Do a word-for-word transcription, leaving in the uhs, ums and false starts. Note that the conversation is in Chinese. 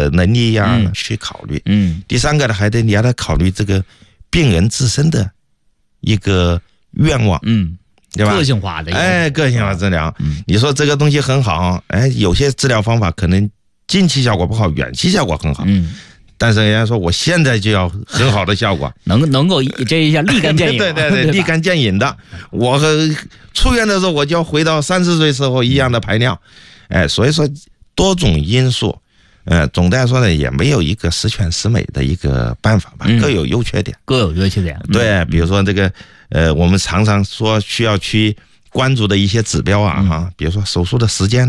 个能力呀、啊、去考虑。 嗯， 第三个呢，还得你要得考虑这个病人自身的一个愿望， 嗯， 对吧？ 个性化的， 哎，个性化治疗。 嗯， 你说这个东西很好，哎，有些治疗方法可能近期效果不好，远期效果很好。 嗯。 但是人家说我现在就要很好的效果， 能能够这一下立竿见影， 对对对，立竿见影的。我出院的时候我就要回到三十岁时候一样的排尿，哎，所以说多种因素，呃，总的来说呢，也没有一个十全十美的一个办法吧，各有优缺点， 各有优缺点。 对，比如说这个，呃，我们常常说需要去关注的一些指标啊，哈，比如说手术的时间。